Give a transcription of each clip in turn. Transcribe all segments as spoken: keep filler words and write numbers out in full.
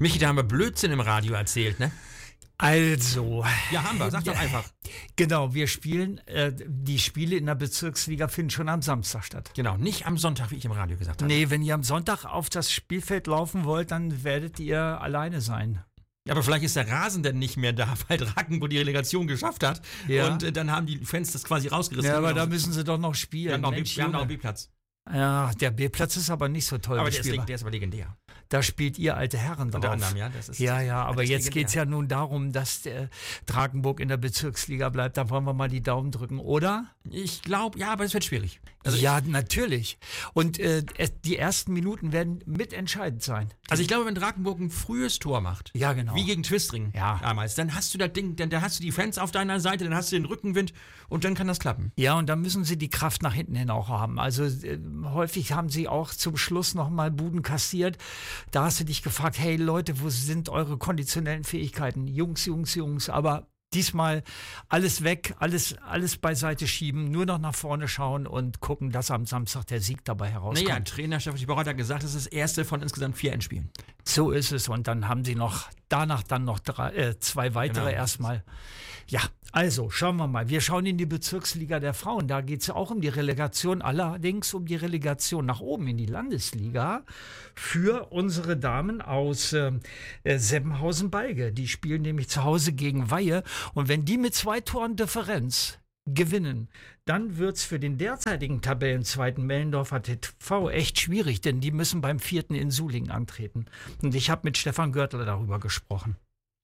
Michi, da haben wir Blödsinn im Radio erzählt, ne? Also. Ja, haben wir. Sag doch einfach. Genau, wir spielen, äh, die Spiele in der Bezirksliga finden schon am Samstag statt. Genau, nicht am Sonntag, wie ich im Radio gesagt habe. Nee, wenn ihr am Sonntag auf das Spielfeld laufen wollt, dann werdet ihr alleine sein. Ja, aber vielleicht ist der Rasen denn nicht mehr da, weil Drakenburg die Relegation geschafft hat. Ja. Und äh, dann haben die Fans das quasi rausgerissen. Ja, aber da müssen sie doch noch spielen. Wir haben noch, Mensch, wir haben noch einen Junge. B-Platz. Ja, der B-Platz ist aber nicht so toll Aber der ist, bespielbar. leg- der ist aber legendär. Da spielt ihr alte Herren drauf. Unter anderem, ja. Das ist, Ja, ja, aber das ist jetzt legendär. geht's ja nun darum, dass der Drakenburg in der Bezirksliga bleibt. Da wollen wir mal die Daumen drücken, oder? Ich glaube, ja, aber es wird schwierig. Also ich, ja, natürlich. Und äh, es- die ersten Minuten werden mitentscheidend sein. also ich glaube, wenn Drakenburg ein frühes Tor macht, Ja, genau. wie gegen Twistring Ja. damals, dann hast du das Ding, dann, dann hast du die Fans auf deiner Seite, dann hast du den Rückenwind und dann kann das klappen. Ja, und dann müssen sie die Kraft nach hinten hin auch haben. Also äh, häufig haben sie auch zum Schluss nochmal Buden kassiert. Da hast du dich gefragt, hey Leute, wo sind eure konditionellen Fähigkeiten? Jungs, Jungs, Jungs, aber diesmal alles weg, alles, alles beiseite schieben, nur noch nach vorne schauen und gucken, dass am Samstag der Sieg dabei herauskommt. Naja, Trainer Stefan Borot hat gesagt, das ist das erste von insgesamt vier Endspielen. So ist es. Und dann haben sie noch, danach dann noch drei, äh, zwei weitere Genau. erstmal. Ja, also schauen wir mal. Wir schauen in die Bezirksliga der Frauen. Da geht es ja auch um die Relegation, allerdings um die Relegation nach oben in die Landesliga für unsere Damen aus äh, äh, Seppenhausen-Balge. Die spielen nämlich zu Hause gegen Weihe. Und wenn die mit zwei Toren Differenz gewinnen, dann wird's für den derzeitigen Tabellenzweiten Mellendorfer T V echt schwierig, denn die müssen beim vierten in Sulingen antreten. Und ich habe mit Stefan Görtler darüber gesprochen.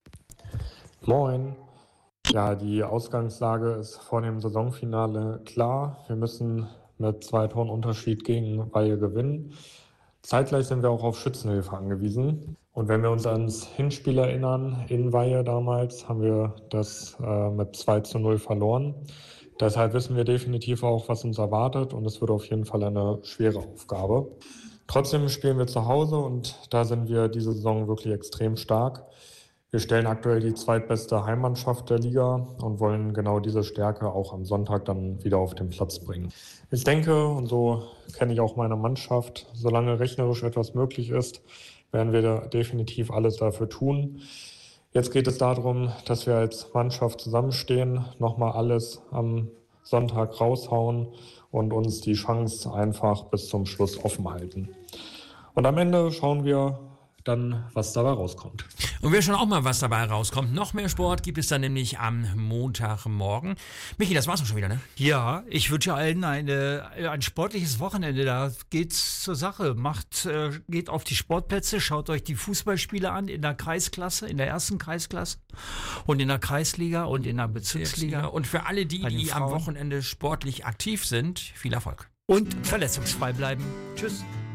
Moin. Ja, die Ausgangslage ist vor dem Saisonfinale klar. Wir müssen mit zwei Toren Unterschied gegen Weihe gewinnen. Zeitgleich sind wir auch auf Schützenhilfe angewiesen. Und wenn wir uns ans Hinspiel erinnern, in Weihe damals, haben wir das äh, mit zwei zu null verloren. Deshalb wissen wir definitiv auch, was uns erwartet, und es wird auf jeden Fall eine schwere Aufgabe. Trotzdem spielen wir zu Hause und da sind wir diese Saison wirklich extrem stark. Wir stellen aktuell die zweitbeste Heimmannschaft der Liga und wollen genau diese Stärke auch am Sonntag dann wieder auf den Platz bringen. Ich denke, und so kenne ich auch meine Mannschaft, solange rechnerisch etwas möglich ist, werden wir da definitiv alles dafür tun. Jetzt geht es darum, dass wir als Mannschaft zusammenstehen, nochmal alles am Sonntag raushauen und uns die Chance einfach bis zum Schluss offen halten. Und am Ende schauen wir dann, was dabei rauskommt. Und wir schauen auch mal, was dabei rauskommt. Noch mehr Sport gibt es dann nämlich am Montagmorgen. Michi, das war's doch schon wieder, ne? Ja, ich wünsche allen eine, ein sportliches Wochenende. Da geht's zur Sache. Macht, äh, geht auf die Sportplätze, schaut euch die Fußballspiele an in der Kreisklasse, in der ersten Kreisklasse und in der Kreisliga und in der Bezirksliga. Und für alle die, Bei den die am Frauen. Wochenende sportlich aktiv sind, viel Erfolg. Und verletzungsfrei bleiben. Tschüss.